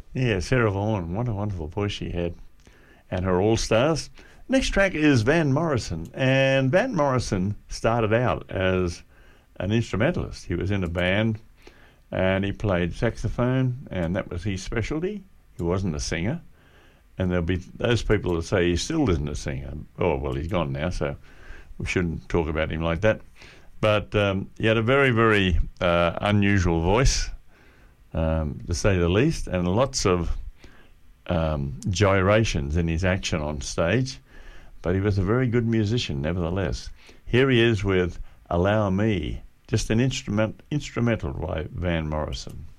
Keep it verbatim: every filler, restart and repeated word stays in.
Yeah, Sarah Vaughan, what a wonderful voice she had. And her All-Stars. Next track is Van Morrison. And Van Morrison started out as an instrumentalist. He was in a band and he played saxophone, and that was his specialty. He wasn't a singer. And there'll be those people that say he still isn't a singer. Oh, well, he's gone now, so we shouldn't talk about him like that. But um, he had a very, very uh, unusual voice, um, to say the least, and lots of um, gyrations in his action on stage. But he was a very good musician, nevertheless. Here he is with Allow Me, just an instrument, instrumental by Van Morrison.